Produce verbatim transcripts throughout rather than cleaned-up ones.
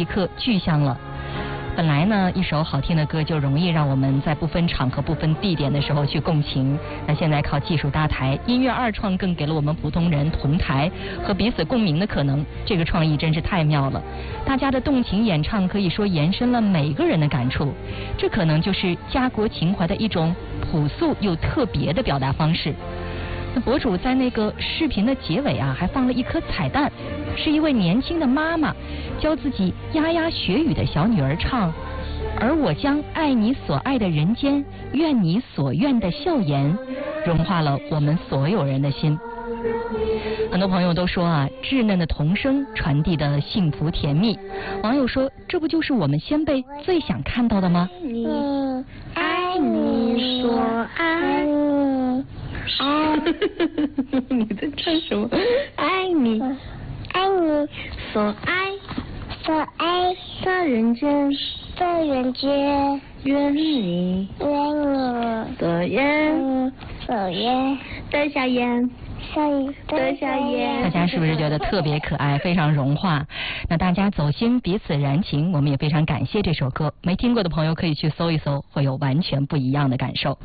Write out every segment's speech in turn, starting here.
一刻具象了。本来呢，一首好听的歌就容易让我们在不分场合、不分地点的时候去共情。那现在靠技术搭台，音乐二创更给了我们普通人同台和彼此共鸣的可能。这个创意真是太妙了！大家的动情演唱可以说延伸了每个人的感触，这可能就是家国情怀的一种朴素又特别的表达方式。那博主在那个视频的结尾啊，还放了一颗彩蛋，是一位年轻的妈妈教自己牙牙学语的小女儿唱：而我将爱你所爱的人间，愿你所愿的笑颜，融化了我们所有人的心。很多朋友都说啊，稚嫩的童声传递的幸福甜蜜。网友说，这不就是我们先辈最想看到的吗？ 你爱你所爱你爱你在唱什么？爱你爱你所爱所爱的人间的人间，愿你愿你所愿所愿的笑颜。的笑颜。 大家是不是觉得特别可爱，非常融化？那大家走心，彼此燃情，我们也非常感谢这首歌。没听过的朋友可以去搜一搜，会有完全不一样的感受。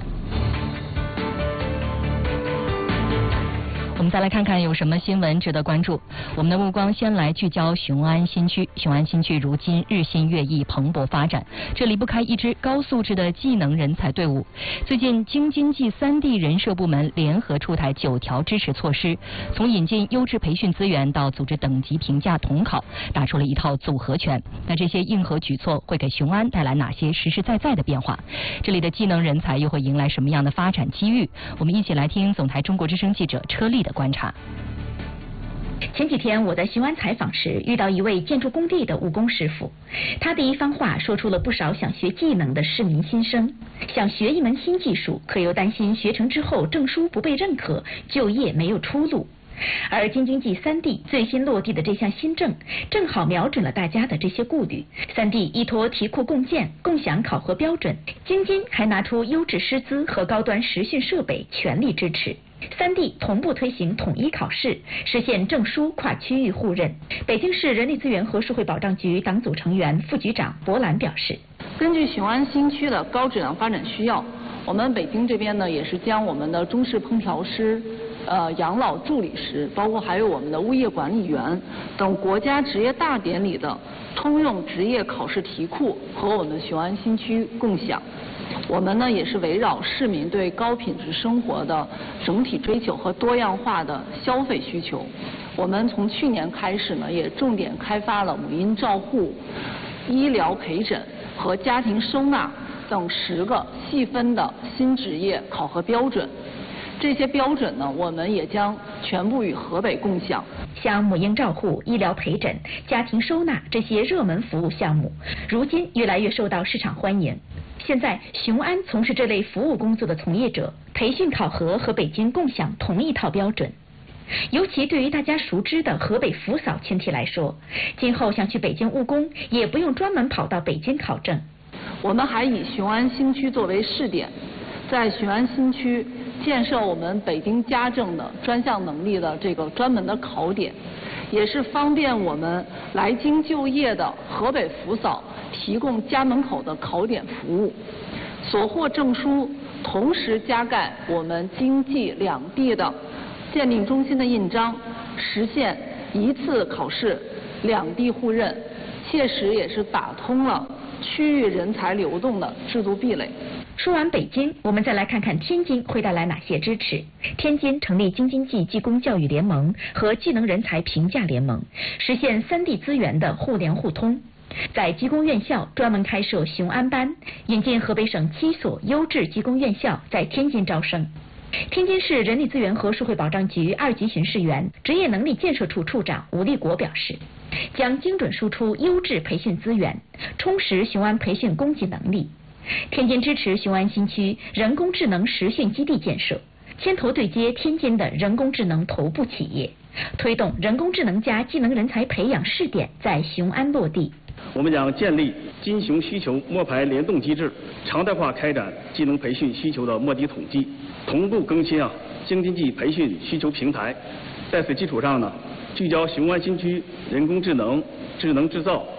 我们再来看看有什么新闻值得关注。我们的目光先来聚焦雄安新区。雄安新区如今日新月异，蓬勃发展，这离不开一支高素质的技能人才队伍。最近京津冀三地人社部门联合出台九条支持措施，从引进优质培训资源到组织等级评价统考，打出了一套组合拳。那这些硬核举措会给雄安带来哪些实实在在的变化？这里的技能人才又会迎来什么样的发展机遇？我们一起来听总台中国之声记者车丽的观察。 前几天我在雄安采访时，遇到一位建筑工地的务工师傅，他的一番话说出了不少想学技能的市民心声。想学一门新技术，可又担心学成之后证书不被认可，就业没有出路。而京津冀三地最新落地的这项新政，正好瞄准了大家的这些顾虑。三地依托题库共建，共享考核标准，京津还拿出优质师资和高端实训设备，全力支持。三地同步推行统一考试，实现证书跨区域互认。北京市人力资源和社会保障局党组成员、副局长博兰表示， 根据雄安新区的高质量发展需要，我们北京这边呢也是将我们的中式烹调师、呃养老助理师，包括还有我们的物业管理员等国家职业大典里的通用职业考试题库和我们雄安新区共享。我们呢也是围绕市民对高品质生活的整体追求和多样化的消费需求，我们从去年开始呢也重点开发了母婴照护、医疗陪诊和家庭收纳等十个细分的新职业考核标准。这些标准呢，我们也将全部与河北共享。 像母婴照护、医疗陪诊、家庭收纳这些热门服务项目，如今越来越受到市场欢迎。现在，雄安从事这类服务工作的从业者，培训考核和北京共享同一套标准。尤其对于大家熟知的河北扶嫂群体来说，今后想去北京务工，也不用专门跑到北京考证。 我们还以雄安新区作为试点，在雄安新区建设我们北京家政的专项能力的这个专门的考点，也是方便我们来京就业的河北扶嫂提供家门口的考点服务，所获证书同时加盖我们京冀两地的鉴定中心的印章，实现一次考试两地互认，切实也是打通了区域人才流动的制度壁垒。 说完北京，我们再来看看天津会带来哪些支持。天津成立京津冀技工教育联盟和技能人才评价联盟，实现三地资源的互联互通。在技工院校专门开设雄安班，引进河北省七所优质技工院校在天津招生。天津市人力资源和社会保障局二级巡视员、职业能力建设处处长吴立国表示，将精准输出优质培训资源，充实雄安培训供给能力。天津支持雄安新区人工智能实训基地建设，牵头对接天津的人工智能头部企业，推动人工智能加技能人才培养试点在雄安落地。 我们将建立金雄需求摸排联动机制，常态化开展技能培训需求的摸底统计，同步更新啊京津冀培训需求平台。在此基础上呢，聚焦雄安新区人工智能、智能制造、